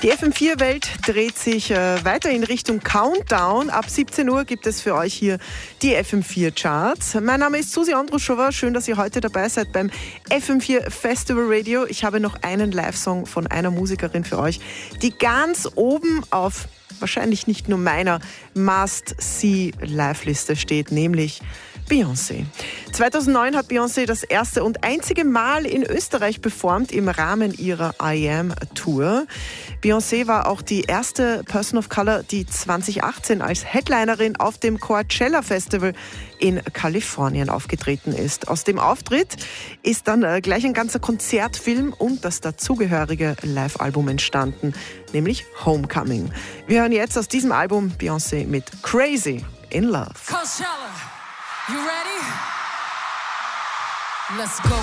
Die FM4-Welt dreht sich weiter in Richtung Countdown. Ab 17 Uhr gibt es für euch hier die FM4-Charts. Mein Name ist Susi Andruschova. Schön, dass ihr heute dabei seid beim FM4 Festival Radio. Ich habe noch einen Live-Song von einer Musikerin für euch, die ganz oben auf wahrscheinlich nicht nur meiner Must-See-Live-Liste steht, nämlich Beyoncé. 2009 hat Beyoncé das erste und einzige Mal in Österreich performt im Rahmen ihrer I Am Tour. Beyoncé war auch die erste Person of Color, die 2018 als Headlinerin auf dem Coachella Festival in Kalifornien aufgetreten ist. Aus dem Auftritt ist dann gleich ein ganzer Konzertfilm und das dazugehörige Live-Album entstanden, nämlich Homecoming. Wir hören jetzt aus diesem Album Beyoncé mit Crazy in Love. Coachella, you ready? Let's go.